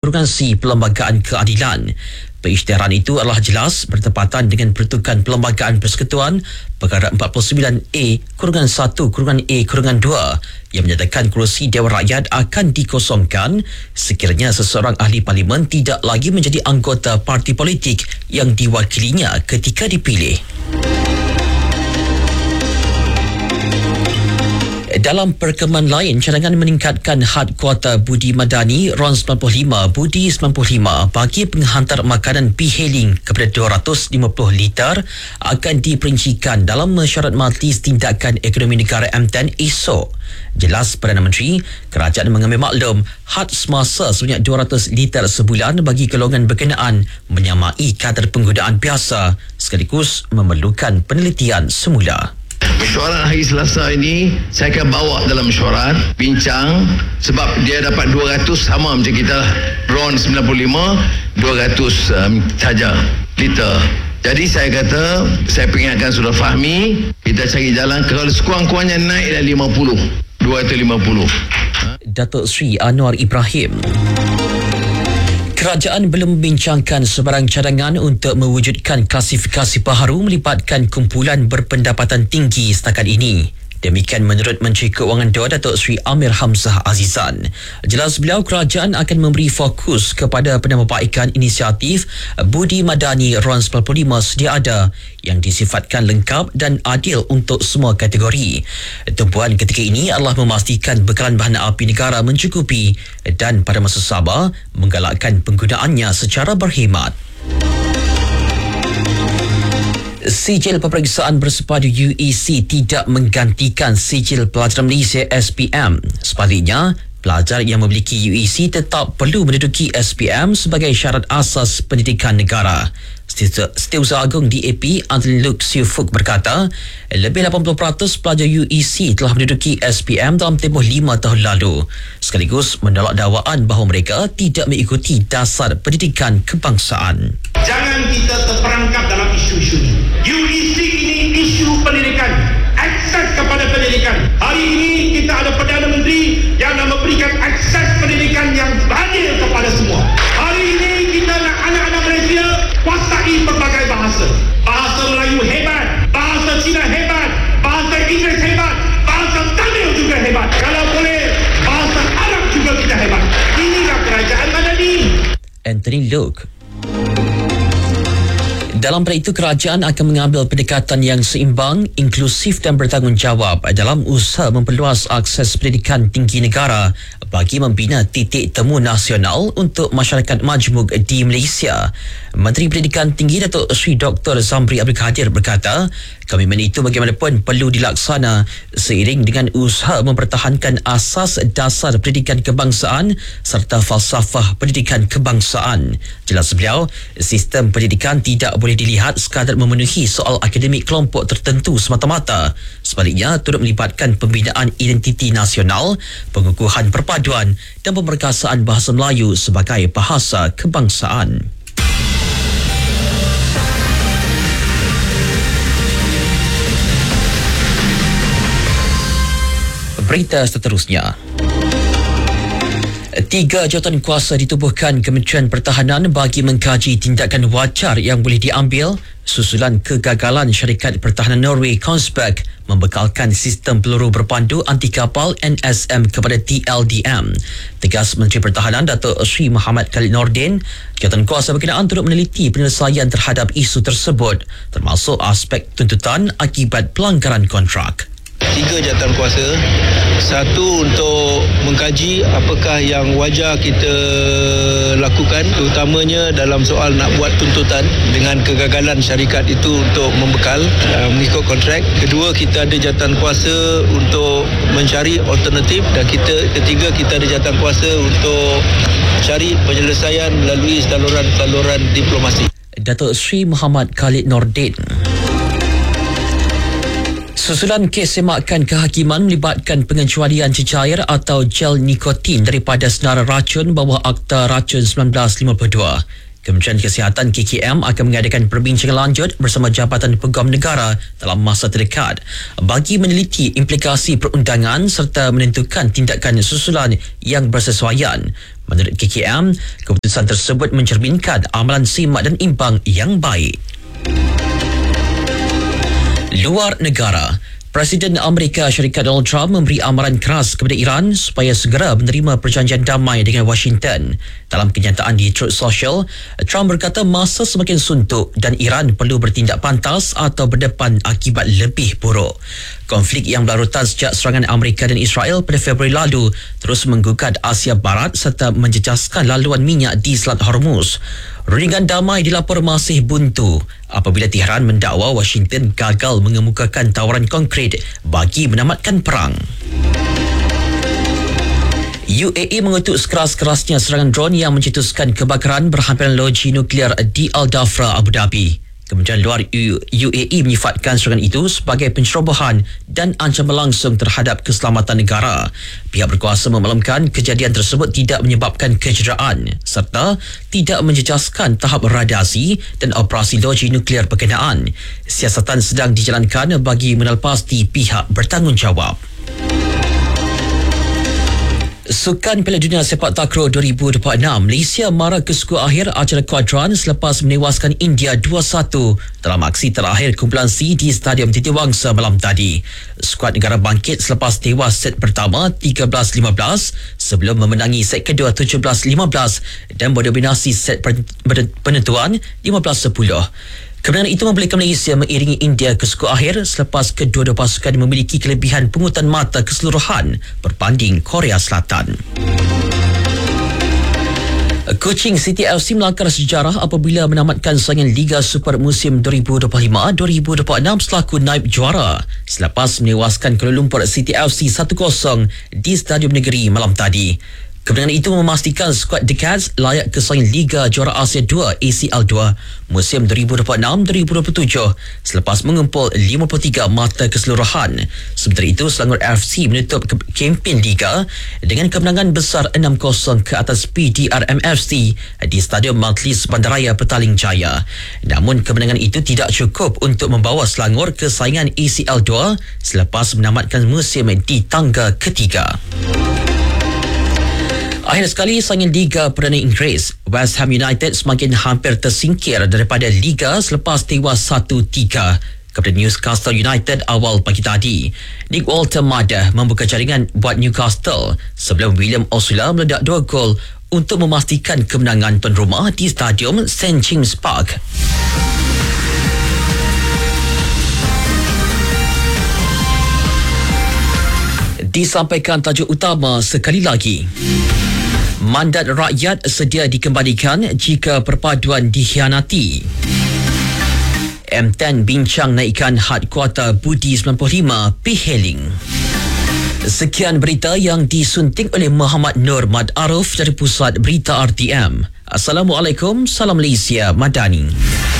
Kurgansi Perlembagaan Keadilan. Pengisytiharan itu adalah jelas bertepatan dengan pertukan Perlembagaan Persekutuan Perkara 49A-1-A-2 yang menyatakan kerusi Dewan Rakyat akan dikosongkan sekiranya seseorang ahli parlimen tidak lagi menjadi anggota parti politik yang diwakilinya ketika dipilih. Dalam perkembangan lain, cadangan meningkatkan had kuota Budi Madani RON 95 Budi 95 bagi penghantar makanan e-hailing kepada 250 liter akan diperincikan dalam mesyuarat Majlis Tindakan Ekonomi Negara MTN esok. Jelas Perdana Menteri, kerajaan mengambil maklum had semasa sebanyak 200 liter sebulan bagi golongan berkenaan menyamai kadar penggunaan biasa sekaligus memerlukan penelitian semula. Mesyuarat hari Selasa ini saya akan bawa dalam mesyuarat bincang sebab dia dapat 200 sama macam kita RON 95 200 saja liter. Jadi saya kata saya peringatkan Saudara Fahmi, kita cari jalan kalau sekurang-kurangnya naik dah 50 250. Datuk Seri Anwar Ibrahim. Kerajaan belum membincangkan sebarang cadangan untuk mewujudkan klasifikasi baharu melibatkan kumpulan berpendapatan tinggi setakat ini. Demikian menurut Menteri Keuangan DUA Datuk Seri Amir Hamzah Azizan. Jelas beliau, kerajaan akan memberi fokus kepada penambahbaikan inisiatif Budi Madani RON 95 sedia ada yang disifatkan lengkap dan adil untuk semua kategori. Tumpuan ketika ini adalah memastikan bekalan bahan api negara mencukupi dan pada masa sama menggalakkan penggunaannya secara berkhidmat. Sijil peperiksaan bersepadu UEC tidak menggantikan Sijil Pelajar Malaysia SPM. Sebaliknya, pelajar yang memiliki UEC tetap perlu menduduki SPM sebagai syarat asas pendidikan negara. Setiausaha Agung DAP Anthony Luke Siufuk berkata, lebih 80% pelajar UEC telah menduduki SPM dalam tempoh 5 tahun lalu. Sekaligus menolak dakwaan bahawa mereka tidak mengikuti dasar pendidikan kebangsaan. Jangan kita terperangkap dalam isu-isu ini. UEC ini isu pendidikan, akses kepada pendidikan. Hari ini kita ada Perdana Menteri yang nak memberikan akses pendidikan yang adil kepada semua. Hari ini kita nak anak-anak Malaysia kuasai pelbagai bahasa. Bahasa Melayu hebat, bahasa Cina hebat, bahasa Inggeris hebat, bahasa Tamil juga hebat. Kalau boleh, bahasa Arab juga kita hebat. Inilah kerajaan Madani. Anthony Luke. Dalam pada itu, kerajaan akan mengambil pendekatan yang seimbang, inklusif dan bertanggungjawab dalam usaha memperluas akses pendidikan tinggi negara bagi membina titik temu nasional untuk masyarakat majmuk di Malaysia. Menteri Pendidikan Tinggi Datuk Seri Dr. Zamri Abdul Kadir berkata, komitmen itu bagaimanapun perlu dilaksana seiring dengan usaha mempertahankan asas dasar pendidikan kebangsaan serta falsafah pendidikan kebangsaan. Jelas beliau, sistem pendidikan tidak boleh dilihat sekadar memenuhi soal akademik kelompok tertentu semata-mata. Sebaliknya, turut melibatkan pembinaan identiti nasional, pengukuhan perpaduan dan pemerkasaan bahasa Melayu sebagai bahasa kebangsaan. Berita seterusnya. 3 jawatan kuasa ditubuhkan Kementerian Pertahanan bagi mengkaji tindakan wajar yang boleh diambil susulan kegagalan syarikat pertahanan Norway Kongsberg membekalkan sistem peluru berpandu anti kapal NSM kepada TLDM. Tegas Menteri Pertahanan Datuk Seri Muhammad Khalid Nordin, jawatan kuasa berkenaan turut meneliti penyelesaian terhadap isu tersebut termasuk aspek tuntutan akibat pelanggaran kontrak. 3 jawatan kuasa. Satu, untuk mengkaji apakah yang wajar kita lakukan, terutamanya dalam soal nak buat tuntutan dengan kegagalan syarikat itu untuk membekal mengikut kontrak. Kedua, kita ada jawatan kuasa untuk mencari alternatif, dan ketiga, kita ada jawatan kuasa untuk cari penyelesaian melalui saluran-saluran diplomasi. Datuk Seri Muhammad Khalid Nordin. Susulan kes semakan kehakiman melibatkan pengecualian cecair atau gel nikotin daripada senarai racun bawah Akta Racun 1952. Kementerian Kesihatan KKM akan mengadakan perbincangan lanjut bersama Jabatan Peguam Negara dalam masa terdekat bagi meneliti implikasi perundangan serta menentukan tindakan susulan yang bersesuaian. Menurut KKM, keputusan tersebut mencerminkan amalan simak dan imbang yang baik. Luar negara, Presiden Amerika Syarikat Donald Trump memberi amaran keras kepada Iran supaya segera menerima perjanjian damai dengan Washington. Dalam kenyataan di Truth Social, Trump berkata masa semakin suntuk dan Iran perlu bertindak pantas atau berdepan akibat lebih buruk. Konflik yang berlarutan sejak serangan Amerika dan Israel pada Februari lalu terus menggugat Asia Barat serta menjejaskan laluan minyak di Selat Hormuz. Rundingan damai dilapor masih buntu apabila Tehran mendakwa Washington gagal mengemukakan tawaran konkret bagi menamatkan perang. UAE mengutuk sekeras-kerasnya serangan drone yang mencetuskan kebakaran berhampiran loji nuklear di Al Dhafra, Abu Dhabi. Kementerian Luar UAE menyifatkan serangan itu sebagai pencerobohan dan ancaman langsung terhadap keselamatan negara. Pihak berkuasa memaklumkan kejadian tersebut tidak menyebabkan kecederaan serta tidak menjejaskan tahap radiasi dan operasi loji nuklear berkenaan. Siasatan sedang dijalankan bagi menelpasti pihak bertanggungjawab. Sukan Piala Dunia Sepak Takraw 2026, Malaysia mara ke skor akhir acara kuadran selepas menewaskan India 2-1 dalam aksi terakhir kumpulan C di Stadium Titiwangsa malam tadi. Skuad negara bangkit selepas tewas set pertama 13-15 sebelum memenangi set kedua 17-15 dan mendominasi set penentuan 15-10. Kemenangan itu membolehkan Malaysia mengiringi India ke skor akhir selepas kedua-dua pasukan memiliki kelebihan pungutan mata keseluruhan berbanding Korea Selatan. Kuching City FC melangkar sejarah apabila menamatkan saingan Liga Super musim 2025-2026 selaku naib juara selepas menewaskan Kuala Lumpur City FC 1-0 di Stadium Negeri malam tadi. Kemenangan itu memastikan skuad The Cats layak ke saing Liga Juara Asia 2 ACL 2 musim 2026-2027 selepas mengumpul 53 mata keseluruhan. Sementara itu, Selangor FC menutup kempen Liga dengan kemenangan besar 6-0 ke atas PDRM FC di Stadium Majlis Bandaraya Petaling Jaya. Namun kemenangan itu tidak cukup untuk membawa Selangor ke saingan ACL 2 selepas menamatkan musim di tangga ketiga. Akhir sekali, saingan Liga Perdana Inggeris, West Ham United semakin hampir tersingkir daripada Liga selepas tewas 1-3 kepada Newcastle United awal pagi tadi. Nick Walter Madah membuka jaringan buat Newcastle sebelum William Osula meledak 2 gol untuk memastikan kemenangan tuan rumah di Stadium St James Park. Disampaikan tajuk utama sekali lagi. Mandat rakyat sedia dikembalikan jika perpaduan dikhianati. M10 bincang naikkan had kuota Budi 95 P-Hailing. Sekian berita yang disunting oleh Muhammad Nur Mad Aruf dari Pusat Berita RTM. Assalamualaikum, salam Malaysia Madani.